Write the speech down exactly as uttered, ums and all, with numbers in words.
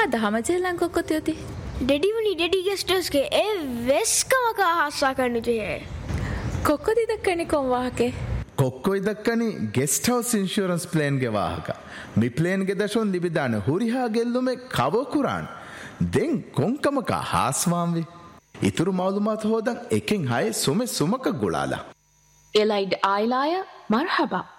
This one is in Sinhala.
දහම ජෙලන් කොක්කොතියති ඩෙඩිවුනි ඩෙඩි ගෙස්ටර්ස් ගේ ඒ වෙස්කමක හස්සා කරන්නතුයේ කොක්කොති දක්කනි කොම් වාහකේ කොක්කොයි දක්කනි ගෙස්ට හවස් ඉන්ශුරන්ස් ප්ලේන්ගේ වාහක මි ප්ලේන්ගේ දශොන් ලිබිදාන හුරිහා ගෙල්ලුමේ කවකුරාන් දෙන් කොංකමක හාස්වාම්වි ඉතුරු මවුලුමාත් හෝදන් එකෙන් හය සුමෙ සුමක ගුලාලා එලයිඩ් ආයිලාය මර්හබා